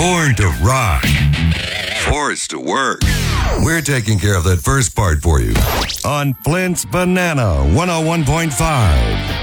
Born to rock. Forced to work. We're taking care of that first part for you on Flint's Banana 101.5.